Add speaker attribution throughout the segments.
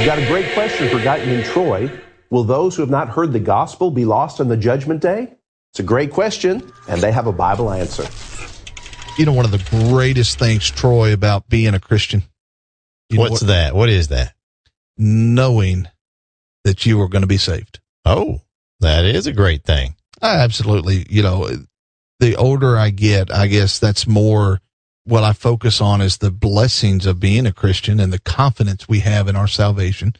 Speaker 1: We've got a great question for Guyton and Troy. Will those who have not heard the gospel be lost on the judgment day? It's a great question, and they have a Bible answer.
Speaker 2: You know, one of the greatest things, Troy, about being a Christian.
Speaker 3: What's that? What is that?
Speaker 2: Knowing that you are going to be saved.
Speaker 3: Oh, that is a great thing.
Speaker 2: Absolutely. You know, the older I get, I guess that's more what I focus on is the blessings of being a Christian and the confidence we have in our salvation.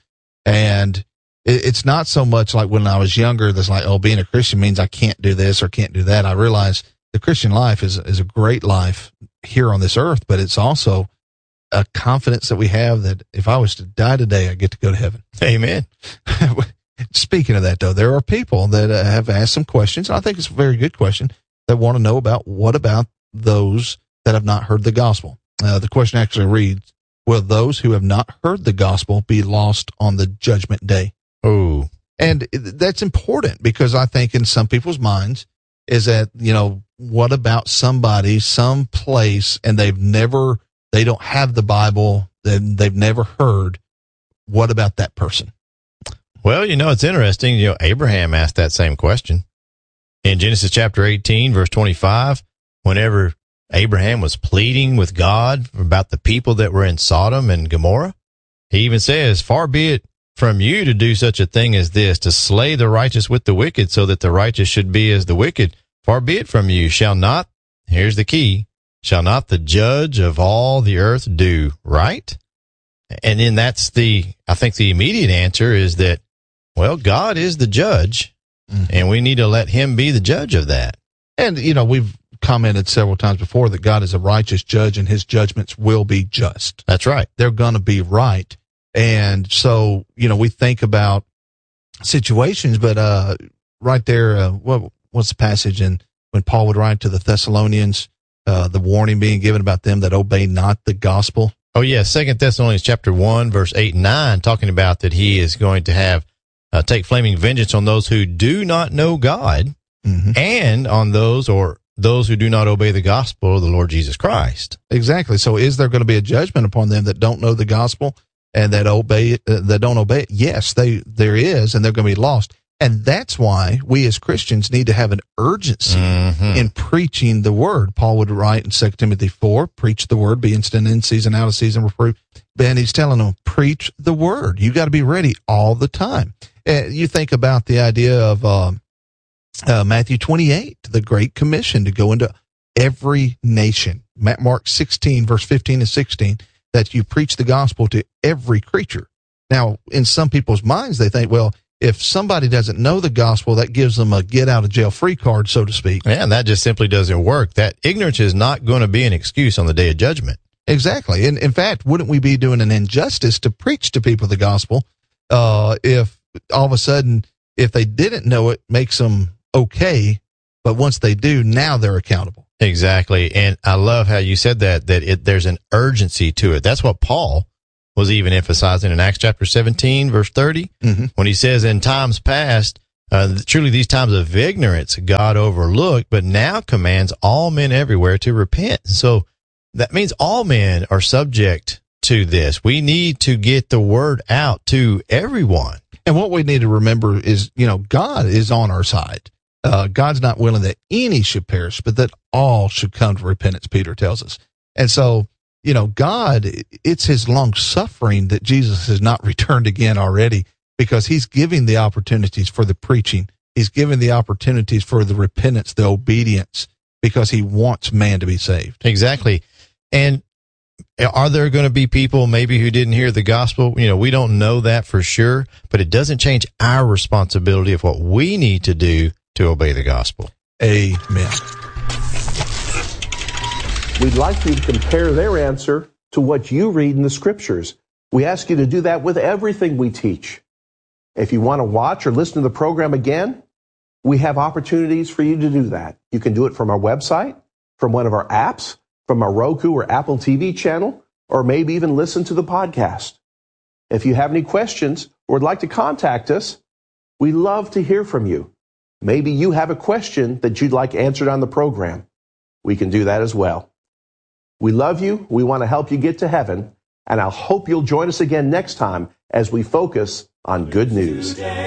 Speaker 2: And it's not so much like when I was younger, that's like, oh, being a Christian means I can't do this or can't do that. I realize the Christian life is a great life here on this earth, but it's also a confidence that we have that if I was to die today, I get to go to heaven.
Speaker 3: Amen.
Speaker 2: Speaking of that, though, there are people that have asked some questions, and I think it's a very good question, that want to know about what about those that have not heard the gospel. The question actually reads, will those who have not heard the gospel be lost on the judgment day?
Speaker 3: Oh,
Speaker 2: and that's important because I think in some people's minds is that, you know, what about somebody, some place, and they don't have the Bible, they've never heard. What about that person?
Speaker 3: Well, you know, it's interesting. You know, Abraham asked that same question in Genesis chapter 18, verse 25, whenever Abraham was pleading with God about the people that were in Sodom and Gomorrah. He even says, far be it from you to do such a thing as this, to slay the righteous with the wicked, so that the righteous should be as the wicked. Far be it from you. Shall not, here's the key, shall not the judge of all the earth do right? And then I think the immediate answer is that, well, God is the judge, and we need to let him be the judge of that.
Speaker 2: And, you know, we've commented several times before that God is a righteous judge and his judgments will be just.
Speaker 3: That's right.
Speaker 2: They're going to be right. And so, you know, we think about situations, but right there, what's the passage in when Paul would write to the Thessalonians, the warning being given about them that obey not the gospel?
Speaker 3: Oh, yeah. 2 Thessalonians chapter 1, verse 8 and 9, talking about that he is going to have take flaming vengeance on those who do not know God and on those who do not obey the gospel of the Lord Jesus Christ.
Speaker 2: Exactly. So is there going to be a judgment upon them that don't know the gospel and that obey it, that don't obey it? Yes, there is, and they're going to be lost. And that's why we as Christians need to have an urgency in preaching the word. Paul would write in 2 Timothy 4, preach the word, be instant in season, out of season, reproof. And he's telling them, preach the word. You got to be ready all the time. You think about the idea of Matthew 28, the Great Commission to go into every nation. Mark 16, verse 15 and 16, that you preach the gospel to every creature. Now, in some people's minds, they think, well, if somebody doesn't know the gospel, that gives them a get-out-of-jail-free card, so to speak.
Speaker 3: Yeah, and that just simply doesn't work. That ignorance is not going to be an excuse on the day of judgment.
Speaker 2: Exactly. And in fact, wouldn't we be doing an injustice to preach to people the gospel if all of a sudden, if they didn't know it, makes them okay, but once they do, now they're accountable.
Speaker 3: Exactly. And I love how you said that there's an urgency to it. That's what Paul was even emphasizing in Acts chapter 17, verse 30, when he says, in times past, truly these times of ignorance God overlooked, but now commands all men everywhere to repent. So that means all men are subject to this. We need to get the word out to everyone.
Speaker 2: And what we need to remember is, you know, God is on our side. God's not willing that any should perish, but that all should come to repentance, Peter tells us. And so, you know, God, it's his long suffering that Jesus has not returned again already, because he's giving the opportunities for the preaching. He's giving the opportunities for the repentance, the obedience, because he wants man to be saved.
Speaker 3: Exactly. And are there going to be people maybe who didn't hear the gospel? You know, we don't know that for sure, but it doesn't change our responsibility of what we need to do to obey the gospel.
Speaker 2: Amen.
Speaker 1: We'd like you to compare their answer to what you read in the scriptures. We ask you to do that with everything we teach. If you want to watch or listen to the program again, we have opportunities for you to do that. You can do it from our website, from one of our apps, from our Roku or Apple TV channel, or maybe even listen to the podcast. If you have any questions or would like to contact us, we love to hear from you. Maybe you have a question that you'd like answered on the program. We can do that as well. We love you. We want to help you get to heaven. and I hope you'll join us again next time as we focus on good news.